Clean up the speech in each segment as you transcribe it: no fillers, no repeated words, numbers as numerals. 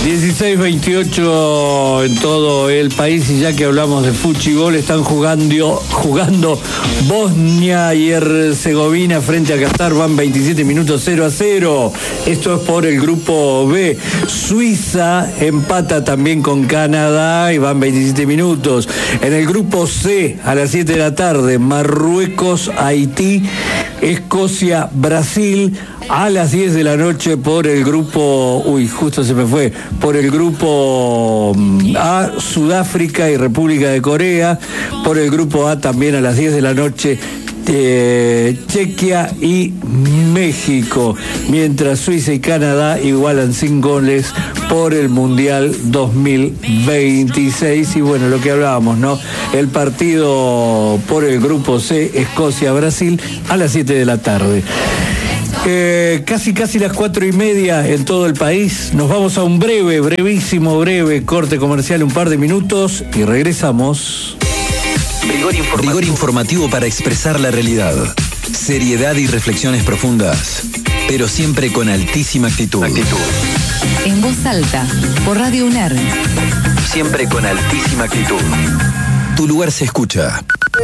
16:28 en todo el país, y ya que hablamos de fútbol, están jugando Bosnia y Herzegovina frente a Qatar, van 27 minutos 0-0. Esto es por el grupo B. Suiza empata también con Canadá y van 27 minutos. En el grupo C, a las 7 de la tarde, Marruecos, Haití, Escocia, Brasil. A las 10 de la noche por el grupo, por el grupo A, Sudáfrica y República de Corea. Por el grupo A también a las 10 de la noche, Chequia y México. Mientras Suiza y Canadá igualan sin goles por el Mundial 2026. Y bueno, lo que hablábamos, ¿no? El partido por el grupo C, Escocia-Brasil, a las 7 de la tarde. Casi las 4:30 en todo el país. Nos vamos a un brevísimo corte comercial, un par de minutos, y regresamos. Rigor informativo para expresar la realidad. Seriedad y reflexiones profundas, pero siempre con altísima actitud. En voz alta, por Radio UNER. Siempre con altísima actitud. Tu lugar se escucha.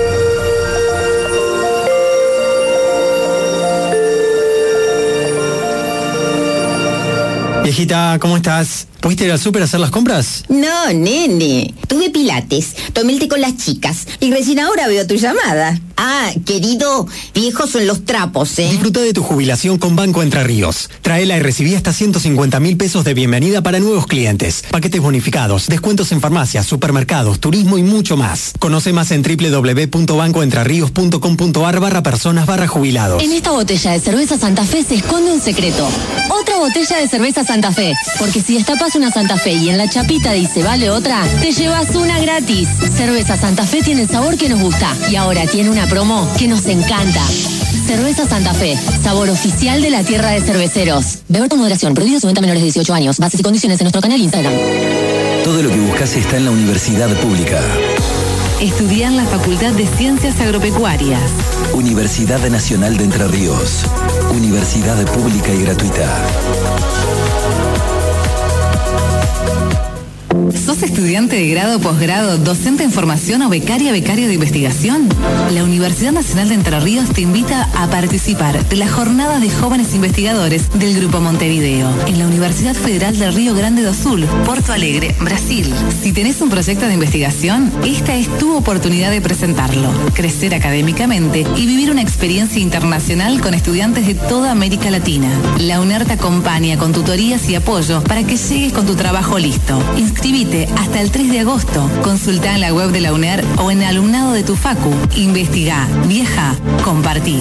Viejita, ¿cómo estás? ¿Pudiste ir al súper a hacer las compras? No, nene. Tuve pilates, tomé el té con las chicas y recién ahora veo tu llamada. Ah, querido, viejos son los trapos, ¿eh? Disfruta de tu jubilación con Banco Entre Ríos. Traela y recibí hasta 150.000 pesos de bienvenida para nuevos clientes. Paquetes bonificados, descuentos en farmacias, supermercados, turismo y mucho más. Conoce más en www.bancoentrerrios.com.ar/personas/jubilados. En esta botella de cerveza Santa Fe se esconde un secreto. Otra botella de cerveza Santa Fe. Porque si destapas una Santa Fe y en la chapita dice vale otra, te llevas una gratis. Cerveza Santa Fe tiene el sabor que nos gusta y ahora tiene una promo que nos encanta. Cerveza Santa Fe, sabor oficial de la tierra de cerveceros. Beber con moderación, prohibido su venta a menores de 18 años. Bases y condiciones en nuestro canal Instagram. Todo lo que buscas está en la Universidad Pública. Estudia en la Facultad de Ciencias Agropecuarias. Universidad Nacional de Entre Ríos. Universidad pública y gratuita. ¿Sos estudiante de grado, posgrado, docente en formación o becario de investigación? La Universidad Nacional de Entre Ríos te invita a participar de la jornada de jóvenes investigadores del Grupo Montevideo en la Universidad Federal del Río Grande do Sul, Porto Alegre, Brasil. Si tenés un proyecto de investigación, esta es tu oportunidad de presentarlo, crecer académicamente y vivir una experiencia internacional con estudiantes de toda América Latina. La UNER te acompaña con tutorías y apoyo para que llegues con tu trabajo listo. Inscribite hasta el 3 de agosto. Consulta en la web de la UNER o en el alumnado de tu facu. Investigá, viaja, compartí.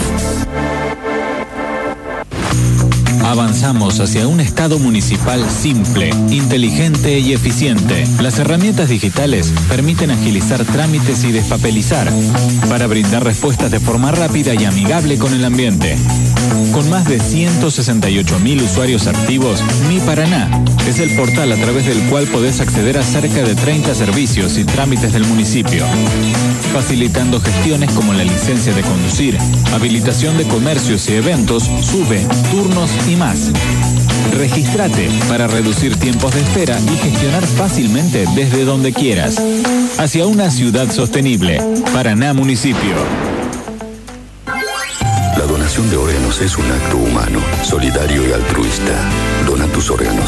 Avanzamos hacia un Estado municipal simple, inteligente y eficiente. Las herramientas digitales permiten agilizar trámites y despapelizar para brindar respuestas de forma rápida y amigable con el ambiente. Con más de 168.000 usuarios activos, Mi Paraná es el portal a través del cual podés acceder a cerca de 30 servicios y trámites del municipio, facilitando gestiones como la licencia de conducir, habilitación de comercios y eventos, SUBE, turnos y más. Regístrate para reducir tiempos de espera y gestionar fácilmente desde donde quieras. Hacia una ciudad sostenible. Paraná Municipio. La donación de órganos es un acto humano, solidario y altruista. Dona tus órganos.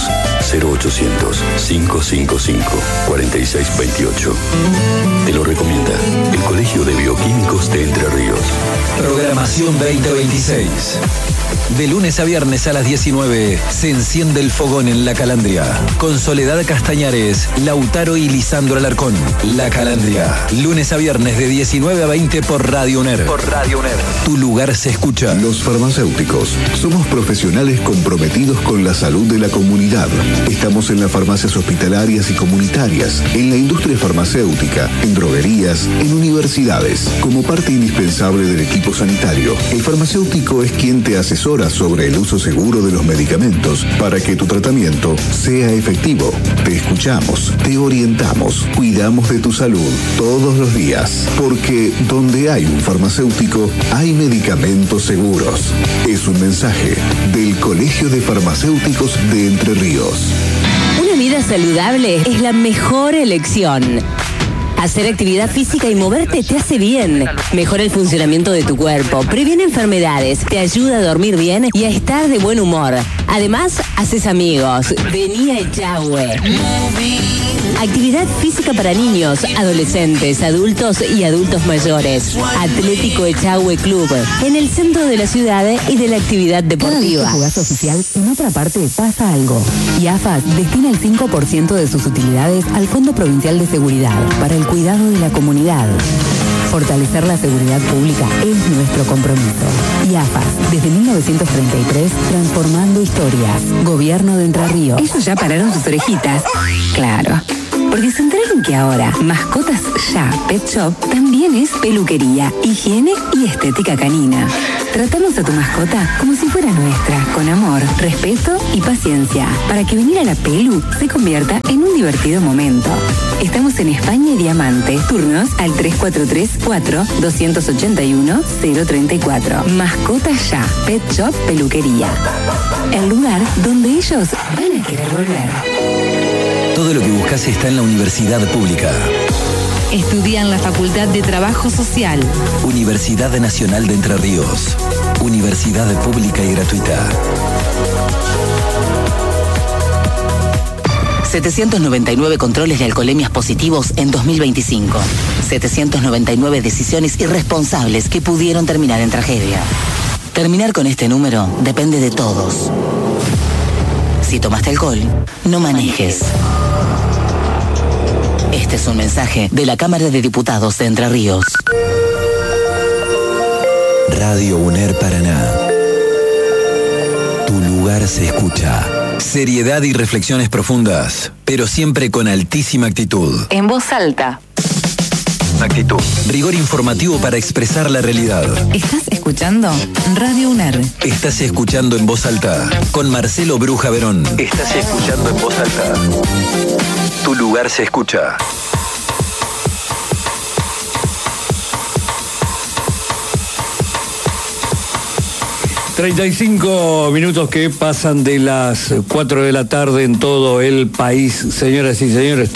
0800-555-4628. Te lo recomienda el Colegio de Bioquímicos de Entre Ríos. Programación 2026. De lunes a viernes a las 19 se enciende el fogón en La Calandria. Con Soledad Castañares, Lautaro y Lisandro Alarcón. La Calandria. Lunes a viernes de 19 a 20 por Radio UNER. Tu lugar se escucha. Los farmacéuticos somos profesionales comprometidos con la salud de la comunidad. Estamos en las farmacias hospitalarias y comunitarias, en la industria farmacéutica, en droguerías, en universidades. Como parte indispensable del equipo sanitario, el farmacéutico es quien te asesora sobre el uso seguro de los medicamentos para que tu tratamiento sea efectivo. Te escuchamos, te orientamos, cuidamos de tu salud todos los días, porque donde hay un farmacéutico hay medicamentos seguros. Es un mensaje del Colegio de Farmacéuticos de Entre Ríos. Una de vida saludable es la mejor elección. Hacer actividad física y moverte te hace bien. Mejora el funcionamiento de tu cuerpo, previene enfermedades, te ayuda a dormir bien y a estar de buen humor. Además, haces amigos. Vení a Echagüe. Actividad física para niños, adolescentes, adultos y adultos mayores. Atlético Echagüe Club, en el centro de la ciudad y de la actividad deportiva. Cada vez que jugás oficial, en otra parte pasa algo. Y AFAS destina el 5% de sus utilidades al Fondo Provincial de Seguridad para el cuidado de la comunidad. Fortalecer la seguridad pública es nuestro compromiso. Y AFAS, desde 1933, transformando historias. Gobierno de Entre Ríos. ¿Ellos ya pararon sus orejitas? Claro. Porque se enteraron que ahora Mascotas Ya Pet Shop también es peluquería, higiene y estética canina. Tratamos a tu mascota como si fuera nuestra, con amor, respeto y paciencia, para que venir a la pelu se convierta en un divertido momento. Estamos en España y Diamante. Turnos al 343-4-281-034. Mascotas Ya Pet Shop Peluquería. El lugar donde ellos van a querer volver. Todo lo que buscas está en la Universidad Pública. Estudia en la Facultad de Trabajo Social. Universidad Nacional de Entre Ríos. Universidad pública y gratuita. 799 controles de alcoholemias positivos en 2025. 799 decisiones irresponsables que pudieron terminar en tragedia. Terminar con este número depende de todos. Si tomaste alcohol, no manejes. Este es un mensaje de la Cámara de Diputados de Entre Ríos. Radio UNER Paraná. Tu lugar se escucha. Seriedad y reflexiones profundas, pero siempre con altísima actitud. En voz alta. Actitud. Rigor informativo para expresar la realidad. ¿Estás escuchando? Radio UNER. Estás escuchando En Voz Alta con Marcelo Bruja Verón. Estás escuchando En Voz Alta. Tu lugar se escucha. 35 minutos que pasan de las 4 de la tarde en todo el país, señoras y señores.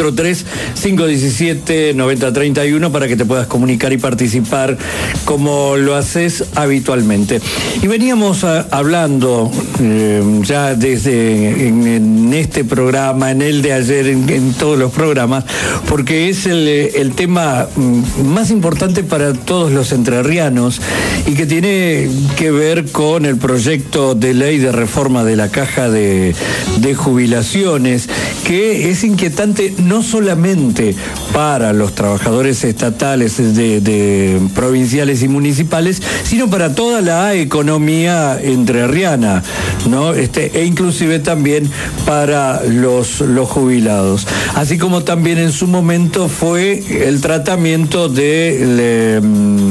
343-517-9031 para que te puedas comunicar y participar como lo haces habitualmente. Y veníamos hablando ya desde en este programa, en el de ayer, en todos los programas, porque es el tema más importante para todos los entrerrianos y que tiene que ver con el proyecto de ley de reforma de la Caja de Jubilaciones, que es inquietante no solamente para los trabajadores estatales de provinciales y municipales, sino para toda la economía entrerriana, ¿no? E inclusive también para los jubilados. Así como también en su momento fue el tratamiento del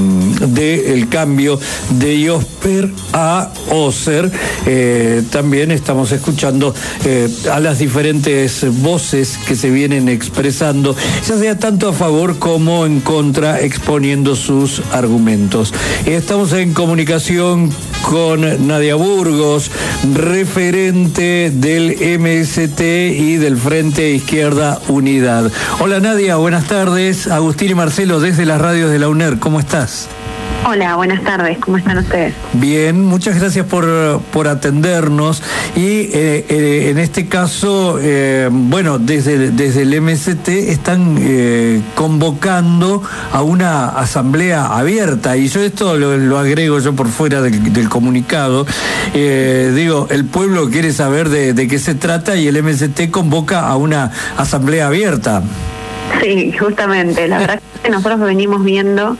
cambio de IOSPER a OSER. También estamos escuchando a las diferentes voces que se vienen expresando, ya sea tanto a favor como en contra, exponiendo sus argumentos. Estamos en comunicación con Nadia Burgos, referente del MST y del Frente Izquierda Unidad. Hola Nadia, buenas tardes. Agustín y Marcelo desde las radios de la UNER, ¿cómo estás? Hola, buenas tardes, ¿cómo están ustedes? Bien, muchas gracias por atendernos y en este caso, bueno, desde el MST están convocando a una asamblea abierta y yo esto lo agrego yo por fuera del comunicado. Digo, el pueblo quiere saber de qué se trata y el MST convoca a una asamblea abierta. Sí, justamente, la verdad es que nosotros venimos viendo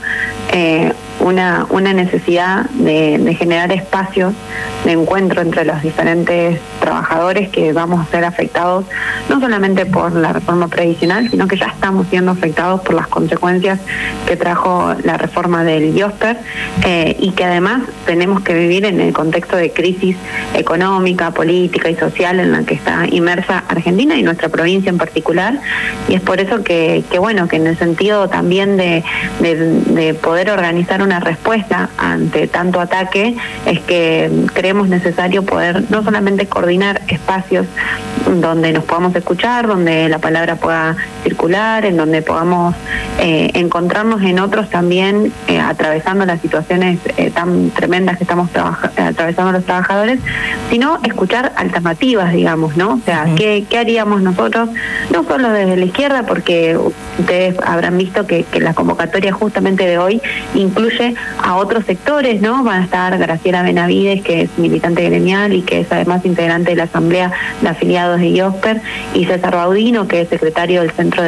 una necesidad de generar espacios de encuentro entre los diferentes trabajadores que vamos a ser afectados no solamente por la reforma previsional, sino que ya estamos siendo afectados por las consecuencias que trajo la reforma del IOSPER y que además tenemos que vivir en el contexto de crisis económica, política y social en la que está inmersa Argentina y nuestra provincia en particular, y es por eso que bueno, que en el sentido también de poder organizar una respuesta ante tanto ataque, es que creemos necesario poder no solamente coordinar espacios donde nos podamos escuchar, donde la palabra pueda circular, en donde podamos encontrarnos en otros también, atravesando las situaciones tan tremendas que estamos atravesando los trabajadores, sino escuchar alternativas, digamos, ¿no? O sea, ¿qué haríamos nosotros? No solo desde la izquierda, porque ustedes habrán visto que la convocatoria justamente de hoy incluye a otros sectores, ¿no? Van a estar Graciela Benavides, que es militante gremial y que es además integrante de la Asamblea de Afiliados de IOSPER, y César Baudino, que es secretario del Centro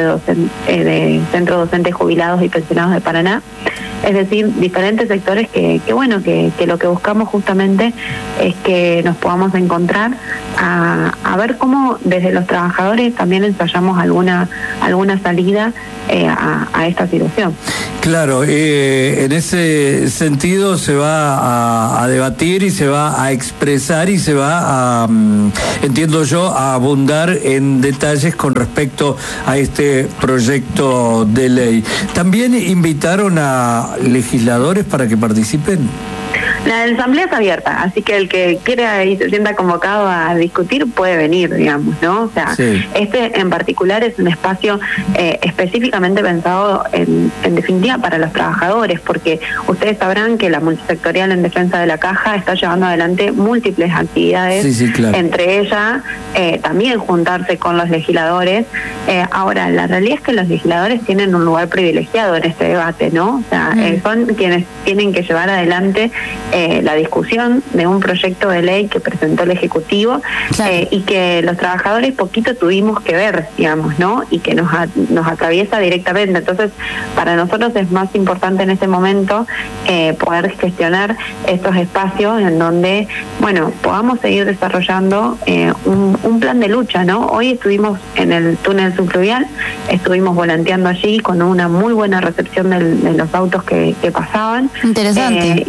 de Docentes Jubilados y Pensionados de Paraná. Es decir, diferentes sectores que lo que buscamos justamente es que nos podamos encontrar a ver cómo desde los trabajadores también ensayamos alguna salida a esta situación. Claro, en ese sentido se va a debatir y se va a expresar y se va a, entiendo yo, a abundar en detalles con respecto a este proyecto de ley. ¿También invitaron a legisladores para que participen? La asamblea es abierta, así que el que quiera y se sienta convocado a discutir puede venir, digamos, ¿no? O sea, este en particular es un espacio específicamente pensado en definitiva para los trabajadores, porque ustedes sabrán que la multisectorial en defensa de la caja está llevando adelante múltiples actividades, claro. Entre ellas también juntarse con los legisladores. Ahora, la realidad es que los legisladores tienen un lugar privilegiado en este debate, ¿no? O sea, son quienes tienen que llevar adelante la discusión de un proyecto de ley que presentó el Ejecutivo, claro. Y que los trabajadores poquito tuvimos que ver, digamos, ¿no? Y que nos atraviesa directamente. Entonces, para nosotros es más importante en este momento poder gestionar estos espacios en donde, bueno, podamos seguir desarrollando un plan de lucha, ¿no? Hoy estuvimos en el túnel subfluvial, estuvimos volanteando allí con una muy buena recepción de los autos que pasaban. Interesante.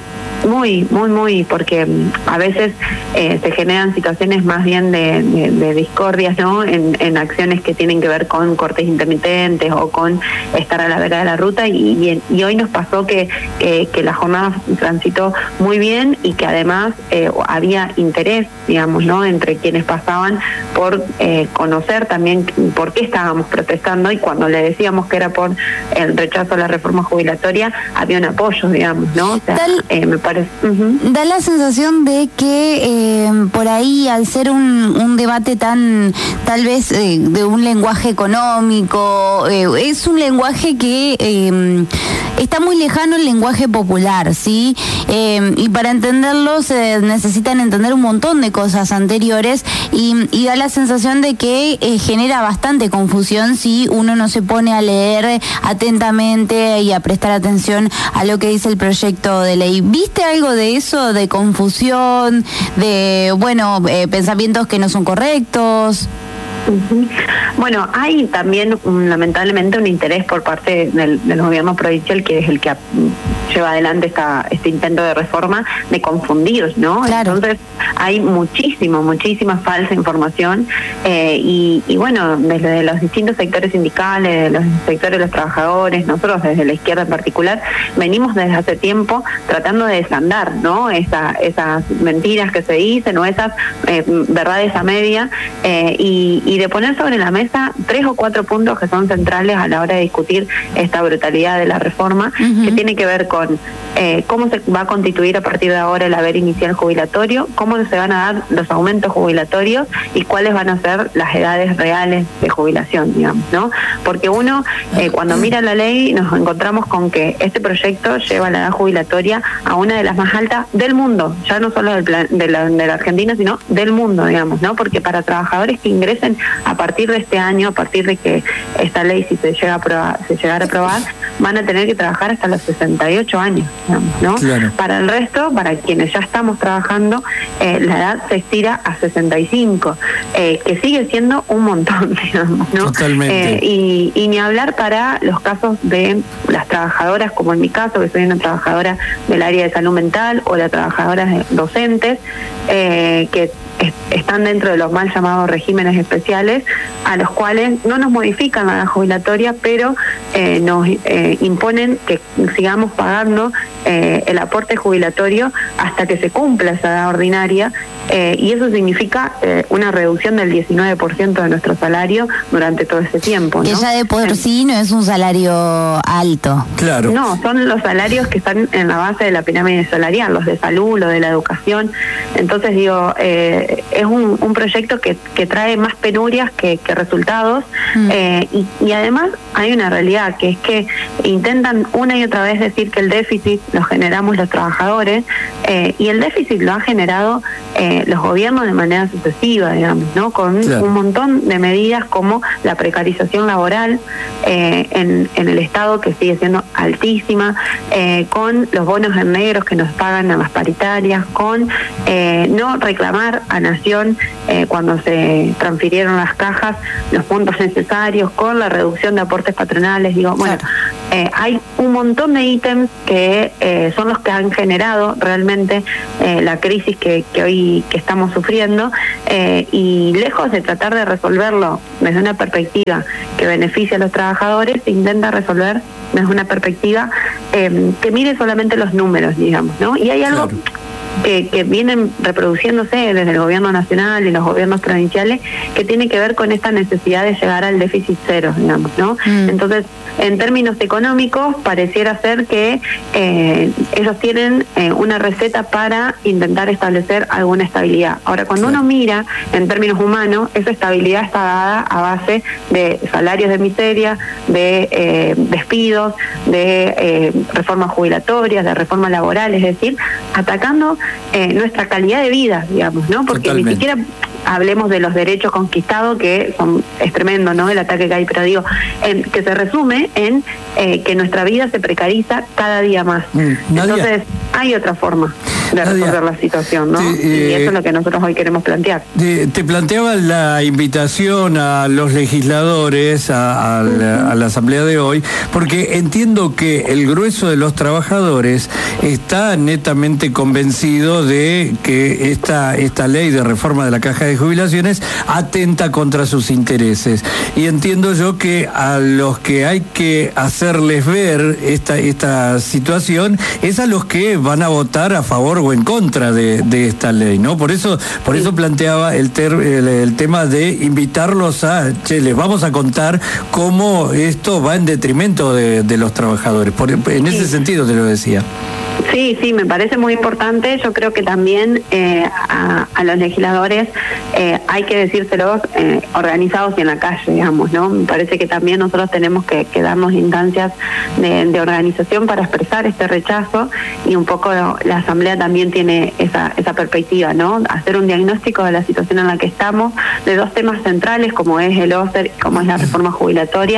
Muy, porque a veces se generan situaciones más bien de discordias, ¿no? En acciones que tienen que ver con cortes intermitentes o con estar a la vera de la ruta, y hoy nos pasó que la jornada transitó muy bien y que además había interés, digamos, ¿no? Entre quienes pasaban por conocer también por qué estábamos protestando, y cuando le decíamos que era por el rechazo a la reforma jubilatoria, había un apoyo, digamos, ¿no? O sea, me parece... Da la sensación de que por ahí, al ser un debate tal vez de un lenguaje económico, es un lenguaje que está muy lejano al lenguaje popular, ¿sí? Y para entenderlo se necesitan entender un montón de cosas anteriores, y da la sensación de que genera bastante confusión si uno no se pone a leer atentamente y a prestar atención a lo que dice el proyecto de ley. ¿Viste algo de eso, de confusión, de, pensamientos que no son correctos? Bueno, hay también lamentablemente un interés por parte del gobierno provincial, que es el que lleva adelante este intento de reforma, de confundir, ¿no? Claro. Entonces hay muchísima falsa información, y bueno, desde los distintos sectores sindicales, los sectores de los trabajadores, nosotros desde la izquierda en particular, venimos desde hace tiempo tratando de desandar, ¿no? Esas mentiras que se dicen, o esas verdades a media, y de poner sobre la mesa 3 o 4 puntos que son centrales a la hora de discutir esta brutalidad de la reforma, que tiene que ver con cómo se va a constituir a partir de ahora el haber inicial jubilatorio, cómo se van a dar los aumentos jubilatorios y cuáles van a ser las edades reales de jubilación, digamos, ¿no? Porque uno, cuando mira la ley, nos encontramos con que este proyecto lleva la edad jubilatoria a una de las más altas del mundo, ya no solo de la Argentina, sino del mundo, digamos, ¿no? Porque para trabajadores que ingresen a partir de este año, a partir de que esta ley, si se llegara a aprobar, van a tener que trabajar hasta los 68 años, digamos, ¿no? Claro. Para el resto, para quienes ya estamos trabajando, la edad se estira a 65, que sigue siendo un montón, digamos, ¿no? Totalmente. Y ni hablar para los casos de las trabajadoras, como en mi caso, que soy una trabajadora del área de salud mental, o las trabajadoras docentes, que están dentro de los mal llamados regímenes especiales, a los cuales no nos modifican la edad jubilatoria, pero nos imponen que sigamos pagando el aporte jubilatorio hasta que se cumpla esa edad ordinaria, y eso significa una reducción del 19% de nuestro salario durante todo ese tiempo, ¿no? Que ya de por sí no es un salario alto. Claro. No, son los salarios que están en la base de la pirámide salarial, los de salud, los de la educación. Entonces digo, es un proyecto que trae más penurias que resultados, y además hay una realidad, que es que intentan una y otra vez decir que el déficit lo generamos los trabajadores, y el déficit lo han generado los gobiernos de manera sucesiva, digamos, ¿no? Con un montón de medidas como la precarización laboral en el Estado, que sigue siendo altísima, con los bonos en negros que nos pagan a las paritarias, con no reclamar a Nación cuando se transfirieron las cajas los puntos necesarios, con la reducción de aportes patronales. Digo, bueno, hay un montón de ítems que son los que han generado realmente la crisis que hoy estamos sufriendo, y lejos de tratar de resolverlo desde una perspectiva que beneficie a los trabajadores, se intenta resolver desde una perspectiva que mire solamente los números, digamos, ¿no? Y hay algo que vienen reproduciéndose desde el gobierno nacional y los gobiernos provinciales, que tiene que ver con esta necesidad de llegar al déficit cero, digamos, ¿no? Entonces, en términos económicos, pareciera ser que ellos tienen una receta para intentar establecer alguna estabilidad. Ahora, cuando uno mira en términos humanos, esa estabilidad está dada a base de salarios de miseria, de despidos, de reformas jubilatorias, de reformas laborales, es decir, atacando nuestra calidad de vida, digamos, ¿no? Porque ni siquiera hablemos de los derechos conquistados, que es tremendo, ¿no? El ataque que hay, pero digo, que se resume en que nuestra vida se precariza cada día más. Entonces, hay otra forma de resolver la situación, ¿no? Y eso es lo que nosotros hoy queremos plantear. Te planteaba la invitación a los legisladores a la asamblea de hoy, porque entiendo que el grueso de los trabajadores está netamente convencido de que esta ley de reforma de la caja de jubilaciones atenta contra sus intereses. Y entiendo yo que a los que hay que hacerles ver esta situación es a los que van a votar a favor o en contra de esta ley, ¿no? Por eso planteaba el tema de invitarlos les vamos a contar cómo esto va en detrimento de los trabajadores. En ese sentido te lo decía. Sí, me parece muy importante. Yo creo que también a los legisladores hay que decírselos organizados y en la calle, digamos, ¿no? Me parece que también nosotros tenemos que darnos instancias de organización para expresar este rechazo, y un poco la Asamblea también tiene esa perspectiva, ¿no? Hacer un diagnóstico de la situación en la que estamos, de dos temas centrales como es el OSER, como es la reforma jubilatoria,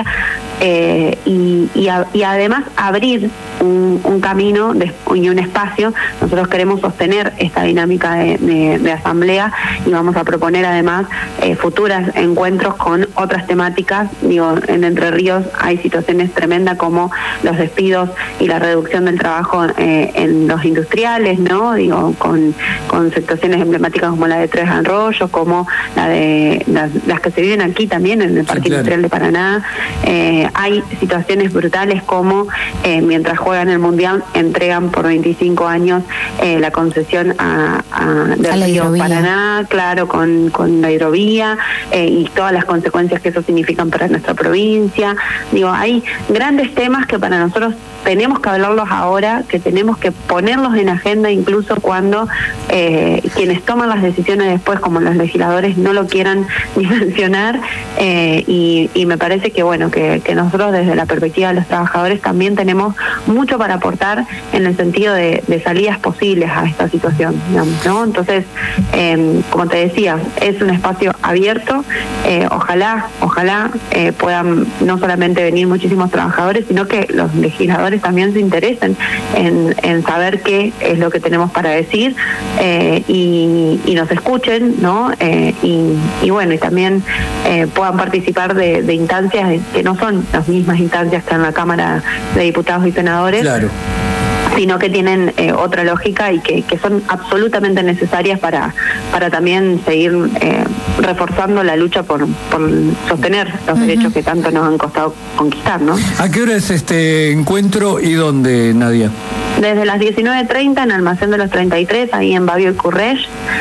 y además abrir un camino y un espacio. Nosotros queremos sostener esta dinámica de asamblea, y vamos a proponer además futuros encuentros con otras temáticas. Digo, en Entre Ríos hay situaciones tremendas como los despidos y la reducción del trabajo en los industriales, ¿no? Digo, con situaciones emblemáticas como la de Tres Arroyos, como la de las que se viven aquí también en el Parque Industrial de Paraná. Hay situaciones brutales como mientras juegan el Mundial entregan por 25 años la concesión del río Paraná, claro, con la hidrovía, y todas las consecuencias que eso significan para nuestra provincia. Digo, hay grandes temas que para nosotros tenemos que hablarlos ahora, que tenemos que ponerlos en agenda incluso cuando quienes toman las decisiones después, como los legisladores, no lo quieran ni mencionar, y me parece que bueno, que nosotros desde la perspectiva de los trabajadores también tenemos mucho para aportar en el sentido de salidas posibles a esta situación, digamos, ¿no? Entonces, como te decía, es un espacio abierto. Ojalá puedan no solamente venir muchísimos trabajadores, sino que los legisladores también se interesen en saber qué es lo que tenemos para decir, y nos escuchen, ¿no? Y bueno, y también puedan participar de instancias que no son las mismas instancias que en la Cámara de Diputados y Senadores. Claro. sino que tienen otra lógica y que son absolutamente necesarias para también seguir reforzando la lucha por sostener los derechos que tanto nos han costado conquistar, ¿no? ¿A qué hora es este encuentro y dónde, Nadia? Desde las 19:30 en Almacén de los 33, ahí en Babio y Currech.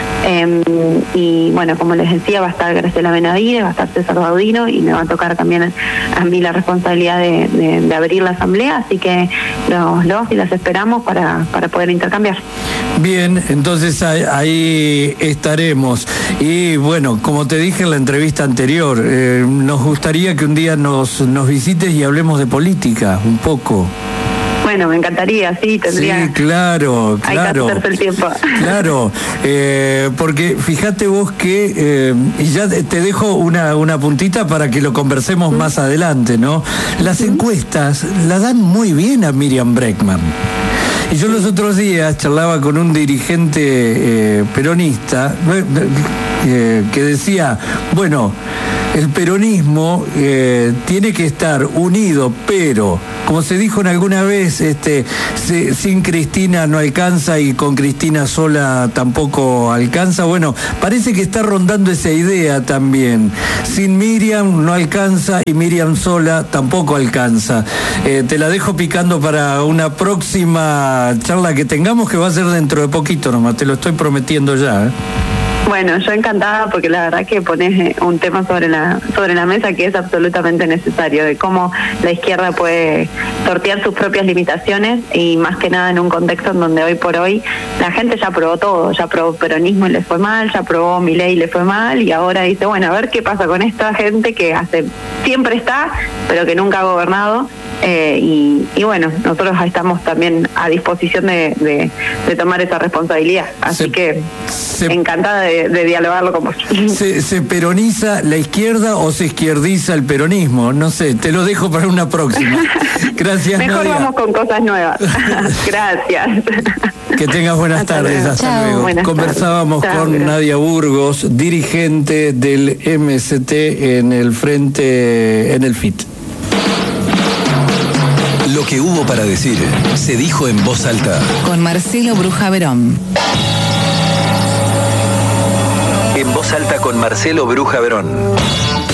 Y bueno, como les decía, va a estar Graciela Benavides, va a estar César Baudino y me va a tocar también a mí la responsabilidad de abrir la asamblea, así que los y las esperamos para poder intercambiar. Bien, entonces ahí estaremos. Y bueno, como te dije en la entrevista anterior, nos gustaría que un día nos visites y hablemos de política un poco. Bueno, me encantaría, sí, tendría. Sí, claro. Hay que hacerse el tiempo. Claro, porque fíjate vos que, y ya te dejo una puntita para que lo conversemos más adelante, ¿no? Las encuestas la dan muy bien a Miriam Bregman. Y yo los otros días charlaba con un dirigente peronista que decía, bueno, el peronismo tiene que estar unido, pero, como se dijo en alguna vez, sin Cristina no alcanza y con Cristina sola tampoco alcanza. Bueno, parece que está rondando esa idea también. Sin Miriam no alcanza y Miriam sola tampoco alcanza. Te la dejo picando para una próxima charla que tengamos, que va a ser dentro de poquito nomás, te lo estoy prometiendo ya. Bueno, yo encantada porque la verdad que pones un tema sobre la mesa que es absolutamente necesario, de cómo la izquierda puede sortear sus propias limitaciones y más que nada en un contexto en donde hoy por hoy la gente ya probó todo, ya probó peronismo y le fue mal, ya probó Milei y le fue mal y ahora dice, bueno, a ver qué pasa con esta gente que siempre está, pero que nunca ha gobernado. Y bueno, nosotros estamos también a disposición de tomar esa responsabilidad, así que encantada de dialogarlo con vos. ¿Se peroniza la izquierda o se izquierdiza el peronismo? No sé, te lo dejo para una próxima. Gracias, Mejor Nadia. Vamos con cosas nuevas. Gracias. Que tengas buenas tardes, hasta luego. Buenas Conversábamos tardes. con Nadia Burgos, dirigente del MST en el frente, en el FIT. Lo que hubo para decir se dijo en voz alta. Con Marcelo Bruja Verón. En voz alta con Marcelo Bruja Verón.